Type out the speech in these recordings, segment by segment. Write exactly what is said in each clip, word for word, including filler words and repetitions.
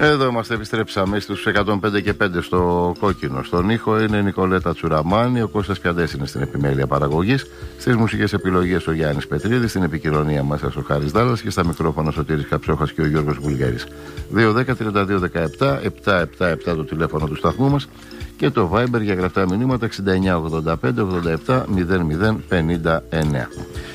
Εδώ είμαστε, επιστρέψαμε στους εκατόν πέντε και πέντε στο κόκκινο. Στον ήχο είναι η Νικολέτα Τσουραμάνη, ο Κώστας Πιαντές είναι στην επιμέλεια παραγωγής. Στις μουσικές επιλογές ο Γιάννης Πετρίδης, στην επικοινωνία μας ο Χάρης Δάλλας και στα μικρόφωνα Σωτήρης Καψόχας και ο Γιώργος Βουλγαρής. δύο δέκα τριάντα δύο δεκαεπτά επτακόσια εβδομήντα επτά το τηλέφωνο του σταθμού μας και το Viber για γραφτά μηνύματα εξήντα εννιά ογδόντα πέντε ογδόντα επτά μηδέν μηδέν πενήντα εννέα.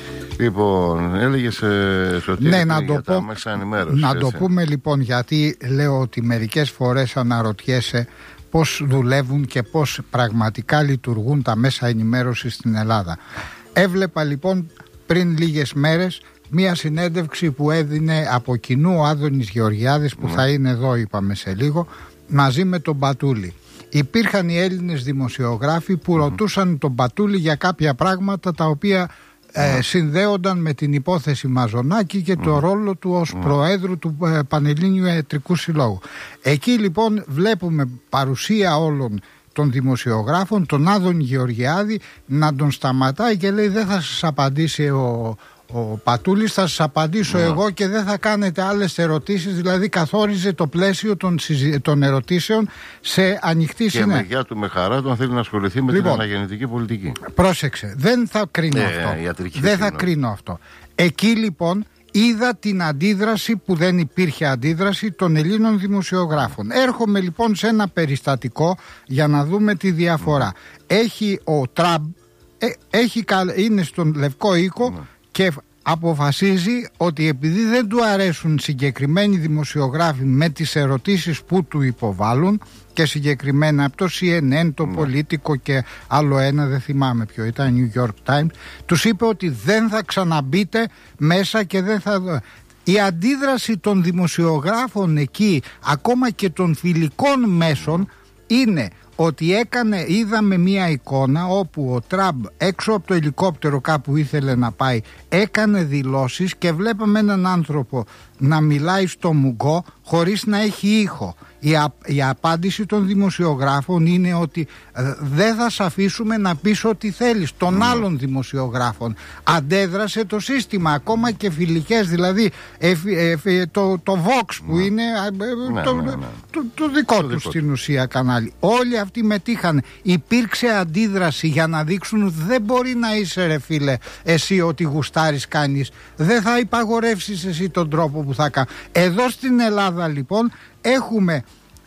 Λοιπόν, έλεγες ε, Σωτήρη, ναι, να για το τα πω, μέσα ενημέρωσης. να έτσι. το πούμε λοιπόν, γιατί λέω ότι μερικές φορές αναρωτιέσαι πώς δουλεύουν και πώς πραγματικά λειτουργούν τα μέσα ενημέρωσης στην Ελλάδα. Έβλεπα λοιπόν πριν λίγες μέρες μία συνέντευξη που έδινε από κοινού ο Άδωνης Γεωργιάδης, που mm. θα είναι εδώ είπαμε σε λίγο, μαζί με τον Μπατούλη. Υπήρχαν οι Έλληνες δημοσιογράφοι που mm. ρωτούσαν τον Μπατούλη για κάποια πράγματα τα οποία Ε, συνδέονταν με την υπόθεση Μαζονάκη και mm. το ρόλο του ως mm. Προέδρου του ε, Πανελλήνιου Ιατρικού Συλλόγου. Εκεί λοιπόν βλέπουμε παρουσία όλων των δημοσιογράφων, τον Άδωνη Γεωργιάδη να τον σταματάει και λέει δεν θα σας απαντήσει ο, ο Πατούλης, θα σας απαντήσω mm. εγώ και δεν θα κάνετε άλλες ερωτήσεις. Δηλαδή καθόριζε το πλαίσιο των, συζη... των ερωτήσεων σε ανοιχτή συνέχεια. Και με γεια του με χαρά του αν θέλει να ασχοληθεί με λοιπόν, την αναγεννητική πολιτική. Πρόσεξε, δεν θα κρίνω ε, αυτό. Δεν θα κρίνω αυτό. Εκεί λοιπόν είδα την αντίδραση που δεν υπήρχε αντίδραση των Ελλήνων δημοσιογράφων. Έρχομαι λοιπόν σε ένα περιστατικό για να δούμε τη διαφορά. Mm. Έχει ο Τραμπ, ε, έχει, είναι στον Λευκό Οίκο mm. και αποφασίζει ότι επειδή δεν του αρέσουν συγκεκριμένοι δημοσιογράφοι με τις ερωτήσεις που του υποβάλλουν, και συγκεκριμένα από το σι εν εν, το mm. Πολίτικο και άλλο ένα, δεν θυμάμαι ποιο ήταν, New York Times, τους είπε ότι δεν θα ξαναμπείτε μέσα και δεν θα... Η αντίδραση των δημοσιογράφων εκεί, ακόμα και των φιλικών μέσων, είναι ότι έκανε, είδαμε μία εικόνα όπου ο Τραμπ έξω από το ελικόπτερο κάπου ήθελε να πάει, έκανε δηλώσεις και βλέπαμε έναν άνθρωπο να μιλάει στο μουγκό χωρίς να έχει ήχο. Η, α, η απάντηση των δημοσιογράφων είναι ότι ε, δεν θα σε αφήσουμε να πεις ό,τι θέλεις. Των mm. άλλων δημοσιογράφων αντέδρασε το σύστημα, ακόμα και φιλικές, δηλαδή ε, ε, ε, το, το Vox που mm. είναι ε, ναι, το, ναι, ναι. Το, το δικό το του δικό στην ουσία κανάλι. Όλοι αυτοί μετήχαν. Υπήρξε αντίδραση για να δείξουν δεν μπορεί να είσαι ρε φίλε εσύ ότι γουστάρεις κάνεις. Δεν θα υπαγορεύσεις εσύ τον τρόπο που θα κάνεις. Εδώ στην Ελλάδα λοιπόν έχουμε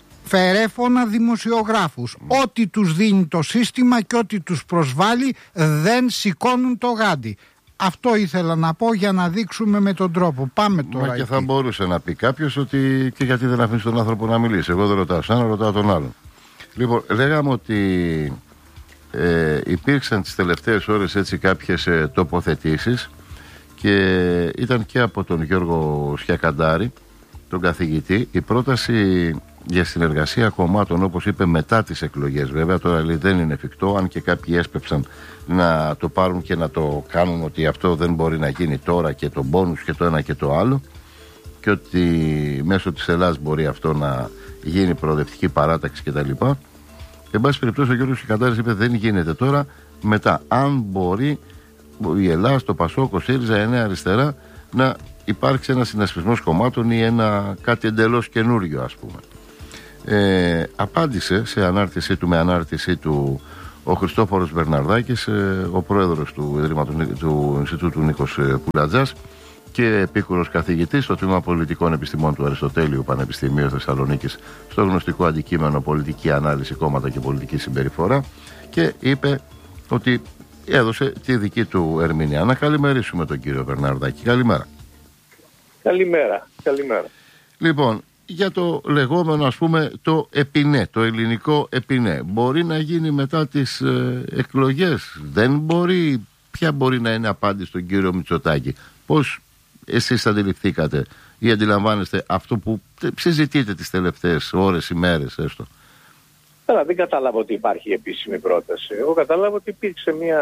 φερέφωνα δημοσιογράφους. Mm. Ό,τι τους δίνει το σύστημα και ό,τι τους προσβάλλει δεν σηκώνουν το γάντι. Αυτό ήθελα να πω για να δείξουμε με τον τρόπο. Πάμε τώρα. Μα και θα μπορούσε να πει κάποιος ότι και γιατί δεν αφήνει τον άνθρωπο να μιλήσει. Εγώ δεν ρωτάω σαν, ρωτάω τον άλλον. Λοιπόν, λέγαμε ότι ε, υπήρξαν τις τελευταίες ώρες έτσι κάποιες ε, τοποθετήσεις και ήταν και από τον Γιώργο Σιακαντάρη, τον καθηγητή, η πρόταση για συνεργασία κομμάτων, όπως είπε, μετά τις εκλογές. Βέβαια τώρα λέει δεν είναι εφικτό, αν και κάποιοι έσπεψαν να το πάρουν και να το κάνουν ότι αυτό δεν μπορεί να γίνει τώρα και το μπόνους και το ένα και το άλλο, και ότι μέσω της Ελλάδας μπορεί αυτό να γίνει προοδευτική παράταξη κτλ. Εν πάση περιπτώσει ο Γιώργος Σιακαντάρης είπε δεν γίνεται τώρα, μετά αν μπορεί η Ελλάδα, το Πασόκ, ο ΣΥΡΙΖΑ, η Νέα Αριστερά να υπάρξει ένα συνασπισμός κομμάτων ή ένα κάτι εντελώς καινούριο, ας πούμε. Ε, απάντησε σε ανάρτησή του, με ανάρτησή του ο Χριστόφορος Μπερναρδάκης, ε, ο πρόεδρος του Ιδρύματος του Ινστιτούτου Νίκος Πουλατζάς και επίκουρος καθηγητής στο Τμήμα Πολιτικών Επιστημών του Αριστοτέλειου Πανεπιστημίου Θεσσαλονίκης στο γνωστικό αντικείμενο Πολιτική Ανάλυση, Κόμματα και Πολιτική Συμπεριφορά, και είπε ότι έδωσε τη δική του ερμηνεία. Να καλημερίσουμε τον κύριο Μπερναρδάκη. Καλημέρα. Καλημέρα. Καλημέρα. Λοιπόν, για το λεγόμενο, ας πούμε, το ΕΠΙΝΕ, το ελληνικό ΕΠΙΝΕ, μπορεί να γίνει μετά τις ε, εκλογές? Δεν μπορεί? Ποια μπορεί να είναι απάντηση στον κύριο Μητσοτάκη? Πώς εσείς αντιληφθήκατε ή αντιλαμβάνεστε αυτό που συζητείτε τις τελευταίες ώρες, ημέρες έστω? Τώρα δεν κατάλαβα ότι υπάρχει επίσημη πρόταση. Εγώ κατάλαβα ότι υπήρξε μια,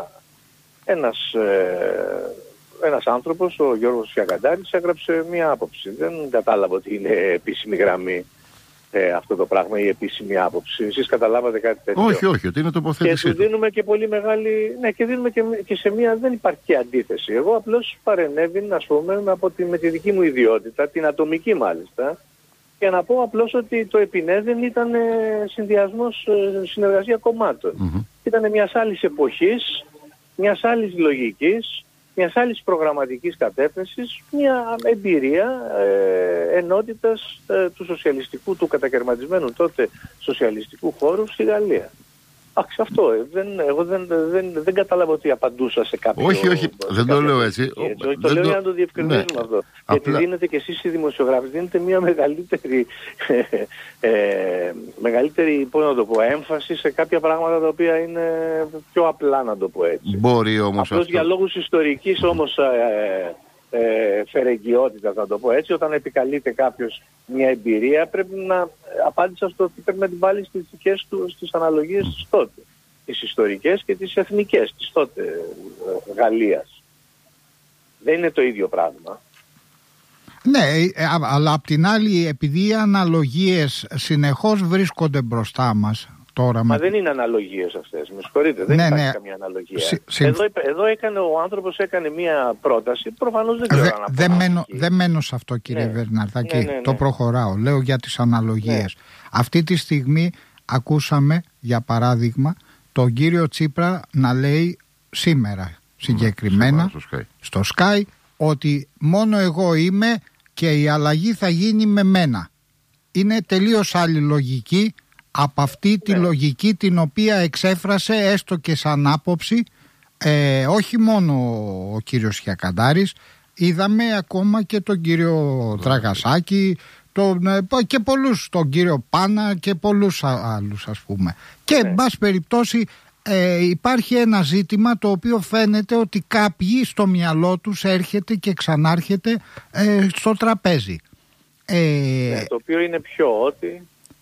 ένας, ε, ένας άνθρωπος, ο Γιώργος Σιακαντάρης, έγραψε μια άποψη. Δεν κατάλαβα ότι είναι επίσημη γραμμή ε, αυτό το πράγμα, η επίσημη άποψη. Εσείς καταλάβατε κάτι τέτοιο? Όχι, όχι, ότι είναι τοποθέτησή του. Και του δίνουμε και πολύ μεγάλη... Ναι, και δίνουμε και, και σε μια... Δεν υπάρχει και αντίθεση. Εγώ απλώς παρενέβην, ας πούμε, από τη, με τη δική μου ιδιότητα, την ατομική μάλιστα, Και να πω απλώς ότι το ΕΠΙΝΕ δεν ήταν ε, συνδυασμός, ε, συνεργασία κομμάτων. Mm-hmm. Ήταν μιας άλλης εποχής, μιας άλλης λογικής, μιας άλλης προγραμματικής κατεύθυνσης, μια εμπειρία ε, ενότητας ε, του σοσιαλιστικού, του κατακαιρματισμένου τότε σοσιαλιστικού χώρου στη Γαλλία. Άξι, αυτό. Ε, δεν, εγώ δεν, δεν, δεν κατάλαβα ότι απαντούσα σε κάποιο... Όχι, όχι, δεν το λέω έτσι. έτσι. Όχι, το λέω το... για να το διευκρινίσουμε ναι. αυτό. Απλά... Γιατί δίνετε και εσείς οι δημοσιογράφοι, δίνετε μια μεγαλύτερη, ε, μεγαλύτερη πώς να το πω, έμφαση σε κάποια πράγματα τα οποία είναι πιο απλά, να το πω έτσι. Μπορεί όμως Απλώς αυτό... για λόγους ιστορικής όμως... Ε, Ε, φερεγγιότητα, να το πω έτσι, όταν επικαλείται κάποιος μια εμπειρία, πρέπει να απάντησα στο ότι πρέπει να την βάλει στις δικές του, στις αναλογίες της τότε, τις ιστορικές και τις εθνικές της τότε ε, Γαλλίας. Δεν είναι το ίδιο πράγμα. Ναι, αλλά απ' την άλλη, επειδή οι αναλογίες συνεχώς βρίσκονται μπροστά μας τώρα... Μα με... δεν είναι αναλογίες αυτές, με συγχωρείτε, δεν ναι, υπάρχει ναι. καμία αναλογία. Συ, συ... Εδώ, εδώ έκανε, ο άνθρωπος έκανε μία πρόταση, προφανώς δεν ξέρω Δε, αν δεν μένω, δε μένω σε αυτό, κύριε ναι. Βερναρδάκη, ναι, ναι, ναι. το προχωράω, λέω για τις αναλογίες. Ναι. Αυτή τη στιγμή ακούσαμε, για παράδειγμα, τον κύριο Τσίπρα να λέει σήμερα συγκεκριμένα στο Sky. στο Sky ότι μόνο εγώ είμαι και η αλλαγή θα γίνει με μένα. Είναι τελείως άλλη λογική από αυτή τη ναι. λογική την οποία εξέφρασε έστω και σαν άποψη ε, όχι μόνο ο κύριος Χιακαντάρης, είδαμε ακόμα και τον κύριο Τραγασάκη, τον, και πολλούς, τον κύριο Πάνα και πολλούς άλλους, ας πούμε. Και εν πάση περιπτώσει ε, υπάρχει ένα ζήτημα το οποίο φαίνεται ότι κάποιοι στο μυαλό τους έρχεται και ξανάρχεται ε, στο τραπέζι. Ε, ναι, το οποίο είναι πιο ότι...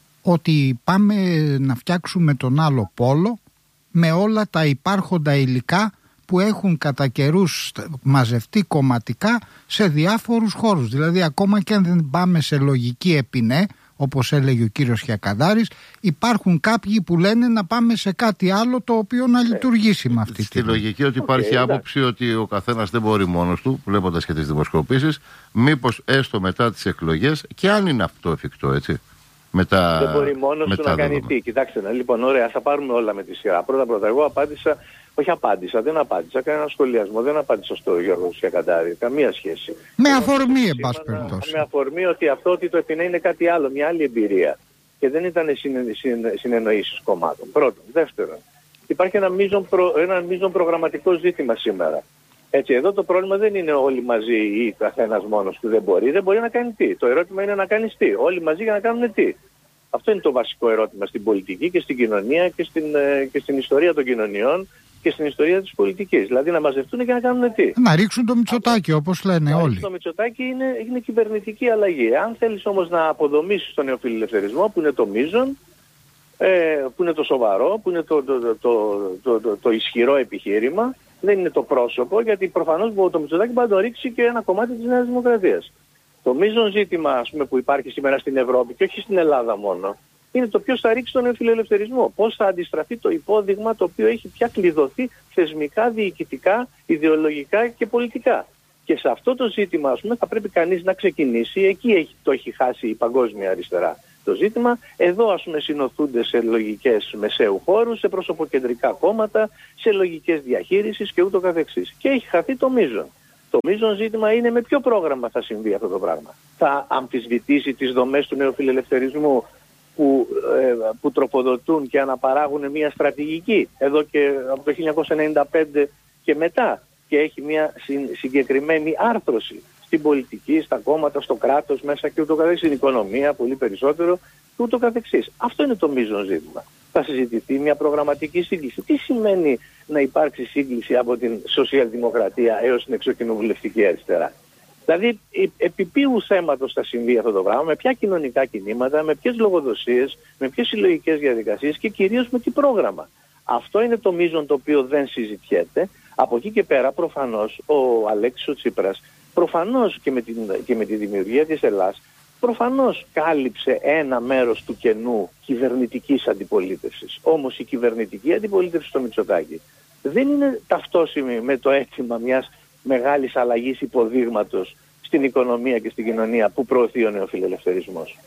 ότι πάμε να φτιάξουμε τον άλλο πόλο με όλα τα υπάρχοντα υλικά που έχουν κατά καιρούς μαζευτεί κομματικά σε διάφορους χώρους. Δηλαδή ακόμα και αν δεν πάμε σε λογική ΕΠΙΝΕ, όπως έλεγε ο κύριος Χιακαντάρης, υπάρχουν κάποιοι που λένε να πάμε σε κάτι άλλο το οποίο να λειτουργήσει με αυτή τη λογική. Ότι υπάρχει okay, άποψη ότι ο καθένας δεν μπορεί μόνος του, βλέποντας και τις δημοσκοπήσεις, μήπως έστω μετά τις εκλογές, και αν είναι αυτό εφικτό, έτσι. Μετά, δεν μπορεί μόνος του να κάνει τι. Κοιτάξτε, να, λοιπόν, ωραία, θα πάρουμε όλα με τη σειρά. Πρώτα πρώτα, εγώ απάντησα, όχι απάντησα, δεν απάντησα, κανένα σχολιασμό, δεν απάντησα στο Γιώργο Χιακαντάρη, καμία σχέση. Με αφορμή, εν πάση περιπτώσει. Με αφορμή ότι αυτό ότι το ΕΠΙΝΕ είναι κάτι άλλο, μια άλλη εμπειρία. Και δεν ήταν συνεννοήσεις κομμάτων. Πρώτον. Δεύτερον, υπάρχει ένα μείζον, προ, ένα μείζον προγραμματικό ζήτημα σήμερα. Έτσι, εδώ το πρόβλημα δεν είναι όλοι μαζί ή καθένας μόνος του δεν μπορεί. Δεν μπορεί να κάνει τι. Το ερώτημα είναι να κάνεις τι. Όλοι μαζί για να κάνουν τι. Αυτό είναι το βασικό ερώτημα στην πολιτική και στην κοινωνία και στην, και στην ιστορία των κοινωνιών και στην ιστορία της πολιτικής. Δηλαδή να μαζευτούν και να κάνουν τι. Να ρίξουν το Μητσοτάκη, όπως λένε να όλοι. Το Μητσοτάκη είναι, είναι κυβερνητική αλλαγή. Αν θέλεις όμως να αποδομήσεις τον νεοφιλελευθερισμό, που είναι το μείζον, ε, που είναι το σοβαρό, που είναι το, το, το, το, το, το, το ισχυρό επιχείρημα, δεν είναι το πρόσωπο, γιατί προφανώς το Μητσοτάκη μπορεί να το ρίξει και ένα κομμάτι της Νέας Δημοκρατίας. Το μείζον ζήτημα, ας πούμε, που υπάρχει σήμερα στην Ευρώπη και όχι στην Ελλάδα μόνο, είναι το ποιος θα ρίξει τον νεοφιλελευθερισμό. Πώς θα αντιστραφεί το υπόδειγμα το οποίο έχει πια κλειδωθεί θεσμικά, διοικητικά, ιδεολογικά και πολιτικά. Και σε αυτό το ζήτημα, ας πούμε, θα πρέπει κανείς να ξεκινήσει. Εκεί έχει, το έχει χάσει η παγκόσμια αριστερά το ζήτημα. Εδώ, ας πούμε, συνοθούνται σε λογικές μεσαίου χώρου, σε προσωποκεντρικά κόμματα, σε λογικές διαχείρισης και ούτω καθεξής. Και έχει χαθεί το μείζον. Το μείζον ζήτημα είναι με ποιο πρόγραμμα θα συμβεί αυτό το πράγμα. Θα αμφισβητήσει τις δομές του νεοφιλελευθερισμού που, ε, που τροφοδοτούν και αναπαράγουν μια στρατηγική εδώ και από το χίλια εννιακόσια ενενήντα πέντε και μετά, και έχει μια συ, συγκεκριμένη άρθρωση στην πολιτική, στα κόμματα, στο κράτος μέσα και ούτω καθεξής, στην οικονομία πολύ περισσότερο και ούτω καθεξής. Αυτό είναι το μείζον ζήτημα. Θα συζητηθεί μια προγραμματική σύγκληση. Τι σημαίνει να υπάρξει σύγκληση από την σοσιαλδημοκρατία έως την εξοκοινοβουλευτική αριστερά? Δηλαδή, επί ποιου θέματος θα συμβεί αυτό το πράγμα, με ποια κοινωνικά κινήματα, με ποιες λογοδοσίες, με ποιες συλλογικές διαδικασίες και κυρίως με τι πρόγραμμα. Αυτό είναι το μείζον το οποίο δεν συζητιέται. Από εκεί και πέρα, προφανώς, ο Αλέξης ο Τσίπρας, προφανώς και με, την, και με τη δημιουργία της Ελλάς, προφανώς κάλυψε ένα μέρος του κενού κυβερνητικής αντιπολίτευσης. Όμως η κυβερνητική αντιπολίτευση στο Μητσοτάκη δεν είναι ταυτόσιμη με το αίτημα μιας μεγάλης αλλαγής υποδείγματος στην οικονομία και στην κοινωνία που προωθεί ο νεοφιλελευθερισμός.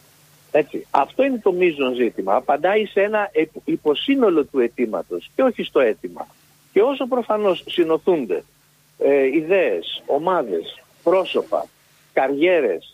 Έτσι. Αυτό είναι το μείζον ζήτημα. Απαντάει σε ένα υποσύνολο του αιτήματος και όχι στο αίτημα. Και όσο προφανώς συνοθούνται ε, ιδέες, ομάδες, πρόσωπα, καριέρες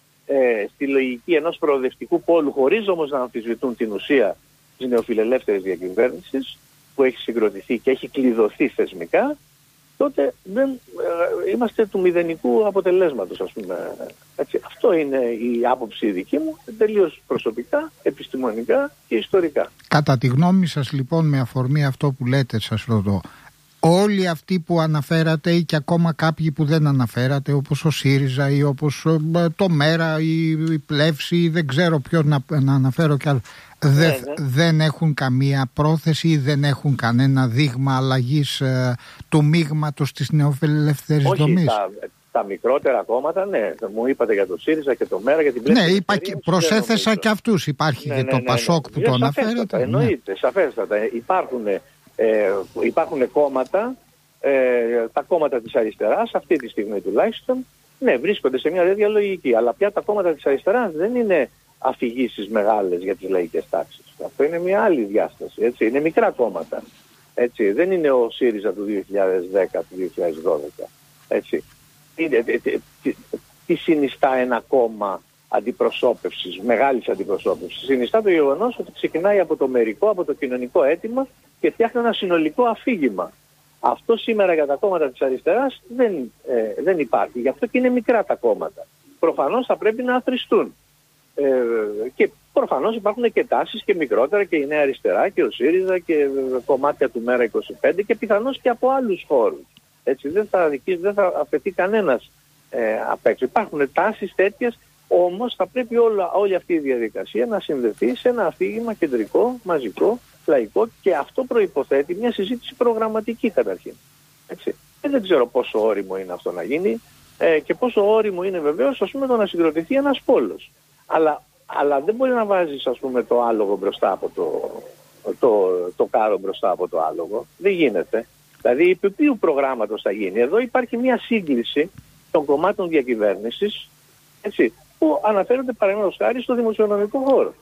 ε, στη λογική ενός προοδευτικού πόλου, χωρίς όμως να αμφισβητούν την ουσία της νεοφιλελεύθερης διακυβέρνησης που έχει συγκροτηθεί και έχει κλειδωθεί θεσμικά, τότε δεν, ε, είμαστε του μηδενικού αποτελέσματος, ας πούμε. Έτσι. Αυτό είναι η άποψη δική μου, τελείως προσωπικά, επιστημονικά και ιστορικά. Κατά τη γνώμη σας λοιπόν, με αφορμή αυτό που λέτε, σας ρωτώ, όλοι αυτοί που αναφέρατε ή και ακόμα κάποιοι που δεν αναφέρατε, όπως ο ΣΥΡΙΖΑ ή όπως το ΜΕΡΑ ή η Πλεύση ή δεν ξέρω ποιος να, να αναφέρω κι άλλο, Δε, ναι, ναι. δεν έχουν καμία πρόθεση ή δεν έχουν κανένα δείγμα αλλαγής ε, του μείγματος της νεοφιλελεύθερης δομής? Τα, τα μικρότερα κόμματα, ναι. Μου είπατε για το ΣΥΡΙΖΑ και το ΜΕΡΑ, για την Πλεύση. Ναι, είπα και, προσέθεσα και αυτούς. Υπάρχει ναι, και ναι, το ναι, ΠΑΣΟΚ ναι, ναι. που το αναφέρετε. Εννοείται, ναι. Σαφέστατα. Υπάρχουν, ε, υπάρχουν κόμματα, ε, τα κόμματα της αριστεράς, αυτή τη στιγμή τουλάχιστον, ναι, βρίσκονται σε μια τέτοια λογική. Αλλά πια τα κόμματα της αριστεράς δεν είναι αφηγήσεις μεγάλες για τις λαϊκές τάξεις. Αυτό είναι μια άλλη διάσταση. Έτσι. Είναι μικρά κόμματα. Έτσι. Δεν είναι ο ΣΥΡΙΖΑ του δύο χιλιάδες δέκα, του δύο χιλιάδες δώδεκα. Έτσι. Είναι, τι, τι, τι συνιστά ένα κόμμα αντιπροσώπευσης, μεγάλης αντιπροσώπευσης? Συνιστά το γεγονός ότι ξεκινάει από το μερικό, από το κοινωνικό αίτημα και φτιάχνει ένα συνολικό αφήγημα. Αυτό σήμερα για τα κόμματα της αριστεράς δεν, ε, δεν υπάρχει. Γι' αυτό και είναι μικρά τα κόμματα. Προφανώς θα πρέπει να αθροιστούν. Ε, και προφανώς υπάρχουν και τάσεις και μικρότερα και η Νέα Αριστερά και ο ΣΥΡΙΖΑ και κομμάτια του ΜΕΡΑ είκοσι πέντε και πιθανώς και από άλλους χώρους. Έτσι, δεν θα, δεν θα αφαιθεί κανένας ε, απ' έξω. Υπάρχουν τάσεις τέτοιες, όμως θα πρέπει όλα, όλη αυτή η διαδικασία να συνδεθεί σε ένα αφήγημα κεντρικό, μαζικό, λαϊκό, και αυτό προϋποθέτει μια συζήτηση προγραμματική καταρχήν. Έτσι. Και δεν ξέρω πόσο όριμο είναι αυτό να γίνει ε, και πόσο όριμο είναι βεβαίως, ας πούμε, το να συγκροτηθεί ένας πόλος. Αλλά, αλλά δεν μπορεί να βάζεις, ας πούμε, το άλογο μπροστά από το, το, το κάρο μπροστά από το άλογο. Δεν γίνεται. Δηλαδή, επί ποιου προγράμματος θα γίνει? Εδώ υπάρχει μια σύγκληση των κομμάτων διακυβέρνησης, έτσι, που αναφέρονται παραδείγματος χάρη στο δημοσιονομικό χώρο.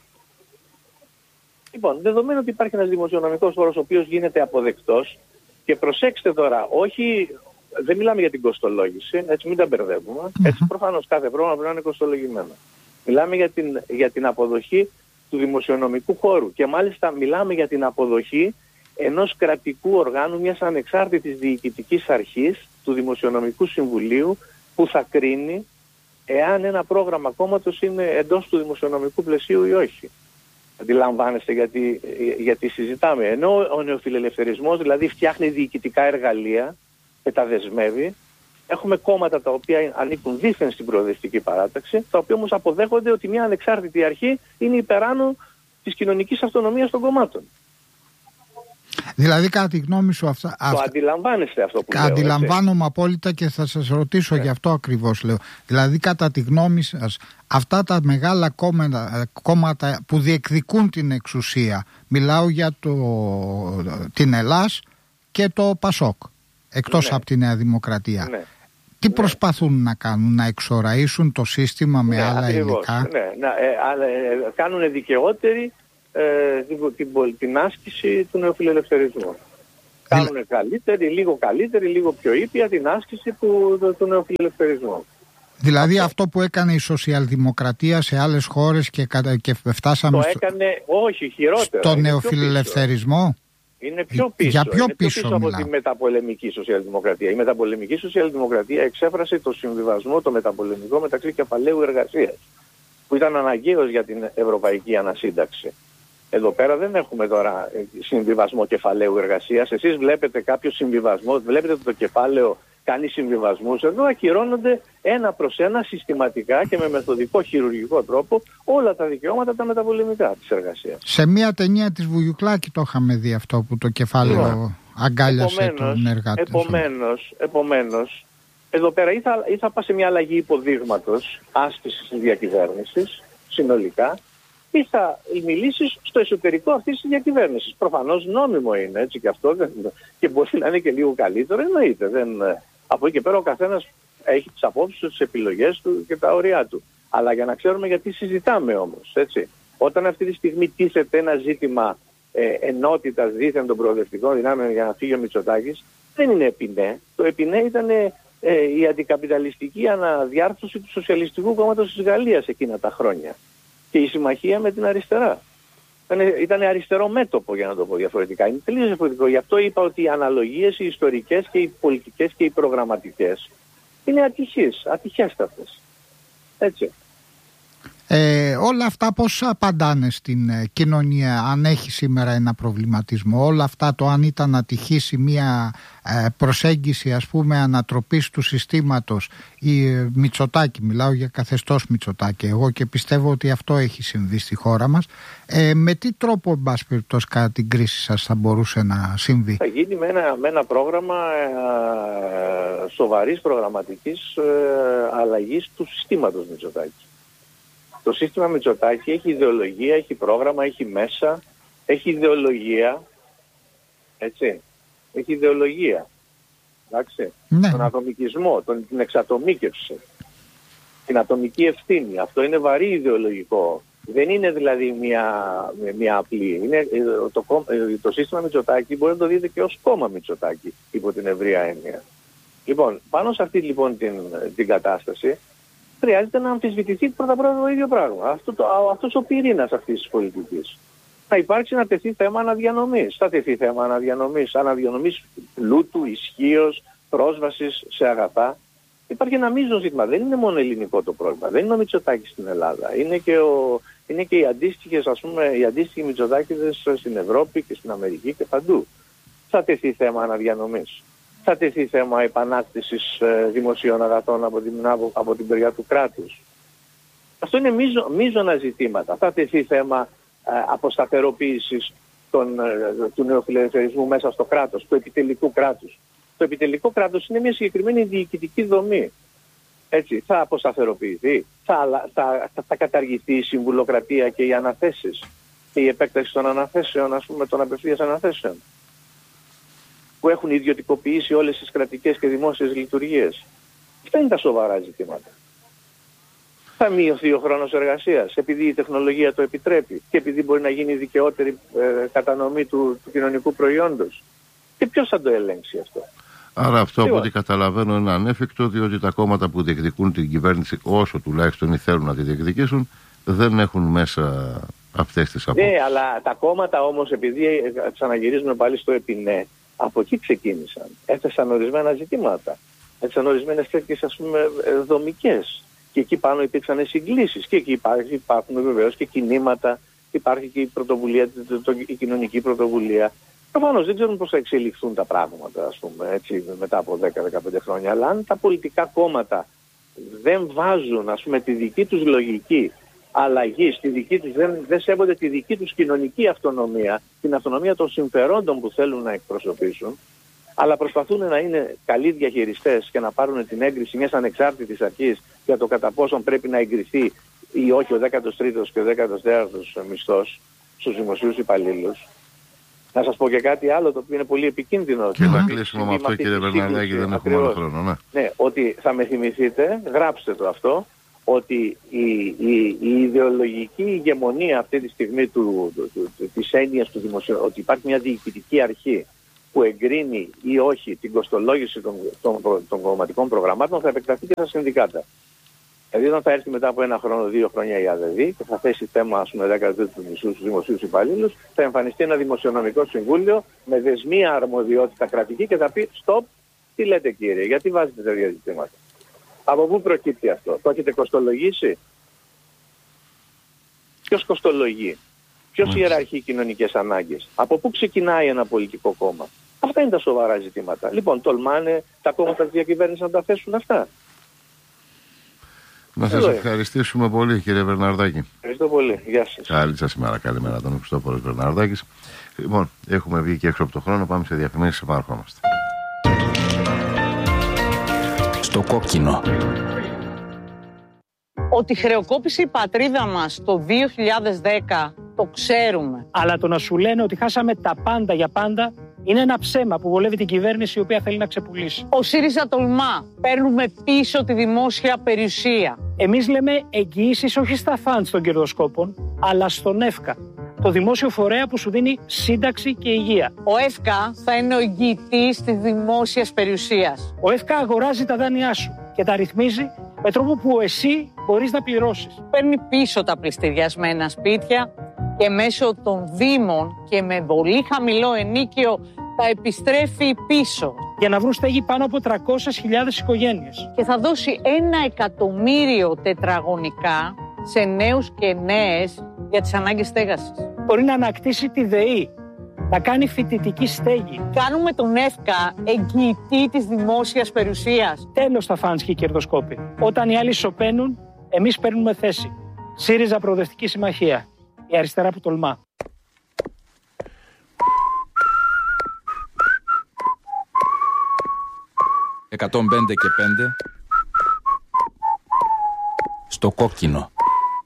Λοιπόν, δεδομένου ότι υπάρχει ένας δημοσιονομικός χώρος ο οποίος γίνεται αποδεκτός, και προσέξτε τώρα, όχι, δεν μιλάμε για την κοστολόγηση, έτσι, μην τα μπερδεύουμε, έτσι, προφανώς κάθε πρόγραμμα πρέπει να είναι κοστολογημένο. Μιλάμε για την, για την αποδοχή του δημοσιονομικού χώρου και μάλιστα μιλάμε για την αποδοχή ενός κρατικού οργάνου, μιας ανεξάρτητης διοικητικής αρχής, του Δημοσιονομικού Συμβουλίου, που θα κρίνει εάν ένα πρόγραμμα κόμματος είναι εντός του δημοσιονομικού πλαισίου ή όχι. Αντιλαμβάνεστε γιατί, γιατί συζητάμε? Ενώ ο νεοφιλελευθερισμός δηλαδή φτιάχνει διοικητικά εργαλεία και τα δεσμεύει, έχουμε κόμματα τα οποία ανήκουν δήθεν στην προοδευτική παράταξη, τα οποία όμως αποδέχονται ότι μια ανεξάρτητη αρχή είναι υπεράνω της κοινωνικής αυτονομίας των κομμάτων. Δηλαδή, κατά τη γνώμη σου, αυτά. Το αυτα... αντιλαμβάνεστε αυτό που λέω? Αντιλαμβάνομαι απόλυτα και θα σας ρωτήσω ναι. γι' αυτό ακριβώς λέω. Δηλαδή, κατά τη γνώμη σας, αυτά τα μεγάλα κόμματα, κόμματα που διεκδικούν την εξουσία, μιλάω για το, την Ελλάς και το ΠΑΣΟΚ, εκτός ναι. από τη Νέα Δημοκρατία. Ναι. Τι ναι. προσπαθούν να κάνουν? Να εξοραίσουν το σύστημα με ναι, άλλα ακριβώς, υλικά? Ναι, να, ε, ε, κάνουν δικαιότερη ε, την, την, την άσκηση του νεοφιλελευθερισμού. Κάνουν Δηλα... καλύτερη, λίγο καλύτερη, λίγο πιο ήπια την άσκηση του, του, του νεοφιλελευθερισμού. Δηλαδή αυτό. αυτό που έκανε η σοσιαλδημοκρατία σε άλλες χώρες και, και φτάσαμε το έκανε, στο, όχι, χειρότερα, στο νεοφιλελευθερισμό. Είναι πιο πίσω, Για πιο είναι πίσω, πιο πίσω από τη μεταπολεμική σοσιαλδημοκρατία. Η μεταπολεμική σοσιαλδημοκρατία εξέφρασε το συμβιβασμό, το μεταπολεμικό μεταξύ κεφαλαίου εργασίας, που ήταν αναγκαίος για την ευρωπαϊκή ανασύνταξη. Εδώ πέρα δεν έχουμε τώρα συμβιβασμό κεφαλαίου εργασίας. Εσείς βλέπετε κάποιο συμβιβασμό, βλέπετε ότι το κεφάλαιο κάνει συμβιβασμούς. Εδώ ακυρώνονται ένα προς ένα συστηματικά και με μεθοδικό χειρουργικό τρόπο όλα τα δικαιώματα τα μεταπολεμικά της εργασίας. Σε μια ταινία της Βουγιουκλάκη το είχαμε δει αυτό, που το κεφάλαιο yeah. αγκάλιασε επομένως, τον εργάτη. Επομένως, επομένως, εδώ πέρα ή θα, ή θα πάει σε μια αλλαγή υποδείγματος άσκησης της διακυβέρνησης συνολικά, ή θα μιλήσεις στο εσωτερικό αυτής της διακυβέρνησης. Προφανώς νόμιμο είναι, έτσι, και αυτό δεν, και μπορεί να είναι και λίγο καλύτερο, εννοείται. Δεν, από εκεί και πέρα ο καθένας έχει τις απόψεις του, τις επιλογές του και τα όρια του. Αλλά για να ξέρουμε γιατί συζητάμε όμως, έτσι. Όταν αυτή τη στιγμή τίθεται ένα ζήτημα ε, ενότητας δίθεν των προοδευτικών δυνάμεων για να φύγει ο Μητσοτάκης, δεν είναι επινέ. Το επινέ ήταν ε, η αντικαπιταλιστική αναδιάρθρωση του Σοσιαλιστικού Κόμματος της Γαλλίας εκείνα τα χρόνια. Και η συμμαχία με την αριστερά. Ήταν αριστερό μέτωπο, για να το πω διαφορετικά. Είναι τελείως διαφορετικό. Γι' αυτό είπα ότι οι αναλογίες, οι ιστορικές και οι πολιτικές και οι προγραμματικές είναι ατυχείς, ατυχέστατες. Έτσι. Ε, όλα αυτά πώς απαντάνε στην ε, κοινωνία, αν έχει σήμερα ένα προβληματισμό, όλα αυτά, το αν ήταν ατυχής η μία ε, προσέγγιση, ας πούμε, ανατροπής του συστήματος η ε, Μητσοτάκη, μιλάω για καθεστώς Μητσοτάκη εγώ, και πιστεύω ότι αυτό έχει συμβεί στη χώρα μας, ε, με τι τρόπο, εν πάση περιπτώσει, κατά την κρίση σας θα μπορούσε να συμβεί? Θα γίνει με ένα, με ένα πρόγραμμα ε, σοβαρής προγραμματικής ε, αλλαγής του συστήματος Μητσοτάκη. Το σύστημα Μητσοτάκη έχει ιδεολογία, έχει πρόγραμμα, έχει μέσα, έχει ιδεολογία, έτσι, έχει ιδεολογία, εντάξει, ναι. Τον ατομικισμό, τον, την εξατομίκευση, την ατομική ευθύνη, αυτό είναι βαρύ ιδεολογικό, δεν είναι δηλαδή μια, μια απλή, είναι, το, το, το σύστημα Μητσοτάκη μπορεί να το δείτε και ως κόμμα Μητσοτάκη, υπό την ευρεία έννοια. Λοιπόν, πάνω σε αυτή λοιπόν την, την κατάσταση, χρειάζεται να αμφισβητηθεί πρώτα πρώτα το ίδιο πράγμα. Αυτό το, αυτός ο πυρήνας αυτής της πολιτικής. Θα υπάρξει να τεθεί θέμα αναδιανομής. Θα τεθεί θέμα αναδιανομής. Αναδιανομής πλούτου, ισχύως, πρόσβασης σε αγαθά. Υπάρχει ένα μείζον ζήτημα. Δεν είναι μόνο ελληνικό το πρόβλημα. Δεν είναι ο Μητσοτάκης στην Ελλάδα. Είναι και, ο, είναι και οι αντίστοιχες, ας πούμε, οι αντίστοιχοι Μητσοτάκηδες στην Ευρώπη και στην Αμερική και παντού. Θα τεθεί θέμα αναδιανομής. Θα τεθεί θέμα επανάκτησης ε, δημοσίων αγαθών από την, από, από την μεριά του κράτους. Αυτό είναι μείζο, μείζωνα ζητήματα. Θα τεθεί θέμα ε, αποσταθεροποίησης των, ε, του νεοφιλελευθερισμού μέσα στο κράτος, του επιτελικού κράτους. Το επιτελικό κράτος είναι μια συγκεκριμένη διοικητική δομή. Έτσι, θα αποσταθεροποιηθεί, θα, θα, θα, θα καταργηθεί η συμβουλοκρατία και οι αναθέσεις και η επέκταση των αναθέσεων, ας πούμε, των απευθείας αναθέσεων, που έχουν ιδιωτικοποιήσει όλες τις κρατικές και δημόσιες λειτουργίες. Αυτά είναι τα σοβαρά ζητήματα. Θα μειωθεί ο χρόνος εργασίας, επειδή η τεχνολογία το επιτρέπει και επειδή μπορεί να γίνει δικαιότερη ε, κατανομή του, του κοινωνικού προϊόντος. Και ποιος θα το ελέγξει αυτό? Άρα αυτό, από ό,τι καταλαβαίνω, είναι ανέφικτο, διότι τα κόμματα που διεκδικούν την κυβέρνηση, όσο τουλάχιστον θέλουν να τη διεκδικήσουν, δεν έχουν μέσα αυτές τις απόψεις. Ναι, αλλά τα κόμματα όμως, επειδή ξαναγυρίζουμε πάλι στο επινέ, από εκεί ξεκίνησαν. Έθεσαν ορισμένα ζητήματα. Έθεσαν ορισμένες τέτοιες, ας πούμε, δομικές. Και εκεί πάνω υπήρξαν συγκλήσεις. Και εκεί υπάρχει, υπάρχουν βεβαίως και κινήματα. Υπάρχει και η πρωτοβουλία, η κοινωνική πρωτοβουλία. Προφανώς δεν ξέρουν πώς θα εξελιχθούν τα πράγματα, ας πούμε, έτσι, μετά από δέκα με δεκαπέντε χρόνια. Αλλά αν τα πολιτικά κόμματα δεν βάζουν, ας πούμε, τη δική τους λογική αλλαγή, στη δική τους, δεν, δεν σέβονται τη δική τους κοινωνική αυτονομία, την αυτονομία των συμφερόντων που θέλουν να εκπροσωπήσουν, αλλά προσπαθούν να είναι καλοί διαχειριστές και να πάρουν την έγκριση μιας ανεξάρτητης αρχής για το κατά πόσον πρέπει να εγκριθεί ή όχι ο δέκατος τρίτος και ο δέκατος τέταρτος μισθός στους δημοσίους υπαλλήλους. Να σας πω και κάτι άλλο το οποίο είναι πολύ επικίνδυνο. Και να κλείσουμε με αυτό, κύριε Βερναρδάκη, δεν έχουμε άλλο χρόνο. Ναι. ναι, ότι θα με θυμηθείτε, γράψτε το αυτό, ότι η, η, η ιδεολογική ηγεμονία αυτή τη στιγμή του, του, του, του, της έννοιας του δημοσίου, ότι υπάρχει μια διοικητική αρχή που εγκρίνει ή όχι την κοστολόγηση των, των, των, των κομματικών προγραμμάτων, θα επεκταθεί και στα συνδικάτα. Δηλαδή, όταν θα έρθει μετά από ένα χρόνο, δύο χρόνια η ΑΔΔ και θα θέσει θέμα, ας πούμε, δέκα του μισού στους δημοσίους υπαλλήλους, θα εμφανιστεί ένα δημοσιονομικό συμβούλιο με δεσμία αρμοδιότητα κρατική και θα πει: Στοπ, τι λέτε κύριε, γιατί βάζετε τέτοια ζητήματα? Από πού προκύπτει αυτό? Το έχετε κοστολογήσει? Ποιος κοστολογεί? Ποιος ιεραρχεί κοινωνικές ανάγκες? Από πού ξεκινάει ένα πολιτικό κόμμα? Αυτά είναι τα σοβαρά ζητήματα. Λοιπόν, τολμάνε τα κόμματα της διακυβέρνησης να τα θέσουν αυτά? Να σας ευχαριστήσουμε πολύ, κύριε Βερναρδάκη. Ευχαριστώ πολύ. Γεια σας. Καλή σας ημέρα. Καλημέρα, τον Χριστόφορος Βερναρδάκης. Λοιπόν, έχουμε βγει και έξω από το χρόνο. Πάμε σε διαφημίσεις, επαναρχόμαστε. Στο κόκκινο. Ότι χρεοκόπησε η πατρίδα μας το δύο χιλιάδες δέκα, το ξέρουμε. Αλλά το να σου λένε ότι χάσαμε τα πάντα για πάντα Είναι ένα ψέμα που βολεύει την κυβέρνηση η οποία θέλει να ξεπουλήσει. Ο ΣΥΡΙΖΑ τολμά. Παίρνουμε πίσω τη δημόσια περιουσία. Εμείς λέμε εγγυήσεις όχι στα φαντς των κερδοσκόπων, αλλά στον ΕΦΚΑ, το δημόσιο φορέα που σου δίνει σύνταξη και υγεία. Ο ΕΦΚΑ θα είναι ο εγγυητής της δημόσιας περιουσίας. Ο ΕΦΚΑ αγοράζει τα δάνειά σου και τα ρυθμίζει με τρόπο που εσύ μπορείς να πληρώσεις. Παίρνει πίσω τα πληστηριασμένα σπίτια και μέσω των δήμων και με πολύ χαμηλό ενίκιο τα επιστρέφει πίσω. Για να βρουν στέγη πάνω από τριακόσιες χιλιάδες οικογένειες. Και θα δώσει ένα εκατομμύριο τετραγωνικά σε νέους και νέες για τις ανάγκες στέγασης. Μπορεί να ανακτήσει τη ΔΕΗ, να κάνει φοιτητική στέγη. Κάνουμε τον ΕΦΚΑ εγγυητή της δημόσιας περιουσίας. Τέλος τα φαντς και οι κερδοσκόποι. Όταν οι άλλοι σωπαίνουν, εμείς παίρνουμε θέση. ΣΥΡΙΖΑ Προοδευτική Συμμαχία. Η αριστερά που τολμά. εκατόν πέντε και πέντε στο κόκκινο.